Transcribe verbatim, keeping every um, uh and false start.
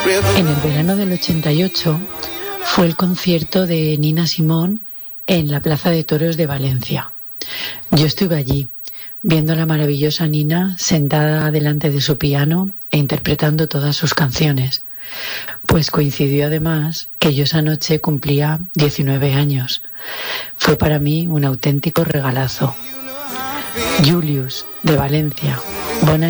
En el verano del ochenta y ocho fue el concierto de Nina Simone en la Plaza de Toros de Valencia. Yo estuve allí, viendo a la maravillosa Nina sentada delante de su piano e interpretando todas sus canciones. Pues coincidió además que yo esa noche cumplía diecinueve años. Fue para mí un auténtico regalazo. Julius, de Valencia. Bona